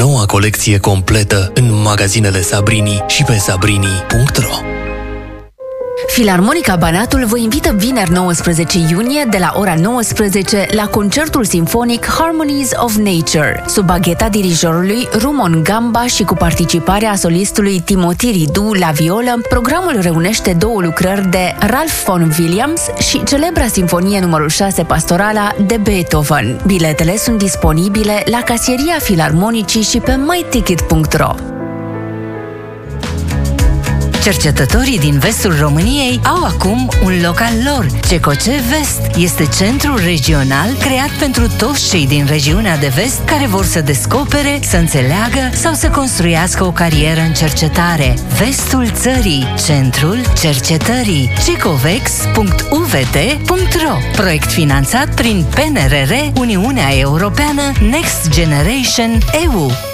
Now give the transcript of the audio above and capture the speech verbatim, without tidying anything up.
Noua colecție completă în magazinele Sabrini și pe sabrini punct ro. Filarmonica Banatul vă invită vineri nouăsprezece iunie de la ora nouăsprezece la concertul simfonic Harmonies of Nature, sub bagheta dirijorului Rumon Gamba și cu participarea solistului Timothy Ridu la violă. Programul reunește două lucrări de Ralph Vaughan Williams și celebra sinfonie numărul șase pastorala de Beethoven. Biletele sunt disponibile la casieria Filarmonicii și pe my ticket punct ro. Cercetătorii din vestul României au acum un loc al lor. CECOCE Vest este centrul regional creat pentru toți cei din regiunea de vest care vor să descopere, să înțeleagă sau să construiască o carieră în cercetare. Vestul țării, centrul cercetării. cecovex punct u v t punct ro. Proiect finanțat prin P N R R, Uniunea Europeană, Next Generation E U.